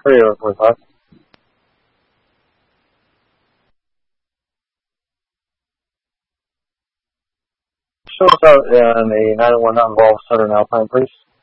Radio 45. Show us out in a 911 Golf Southern Alpine, please.